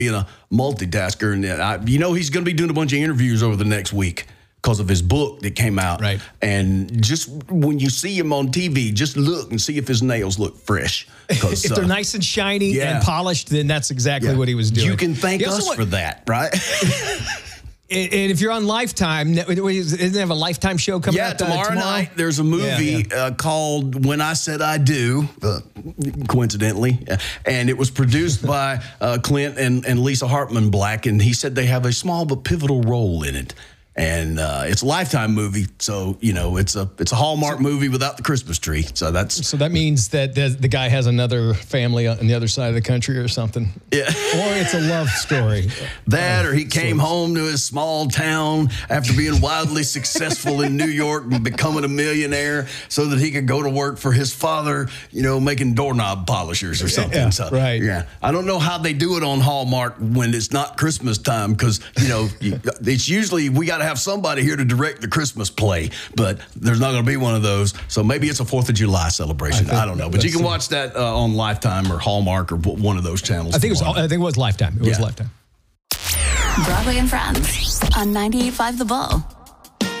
being a multitasker. And he's going to be doing a bunch of interviews over the next week because of his book that came out. Right. And just when you see him on TV, just look and see if his nails look fresh. If they're nice and shiny and polished, then that's exactly what he was doing. You can thank us for that, right? And if you're on Lifetime, isn't there have a Lifetime show coming out tomorrow night? There's a movie called When I Said I Do, coincidentally. And it was produced by Clint and Lisa Hartman Black. And he said they have a small but pivotal role in it. And it's a Lifetime movie, so it's a Hallmark movie without the Christmas tree. So that means that the guy has another family on the other side of the country or something. Yeah, or it's a love story. Or he came home to his small town after being wildly successful in New York and becoming a millionaire, so that he could go to work for his father, making doorknob polishers or something. Yeah, so, right. Yeah, I don't know how they do it on Hallmark when it's not Christmas time, because it's usually we got to have somebody here to direct the Christmas play, but there's not going to be one of those. So maybe it's a 4th of July celebration. I don't know, but you can watch that on Lifetime or Hallmark or one of those channels. I think it was Lifetime. It was Lifetime. Broadway and Friends on 98.5 The Bull.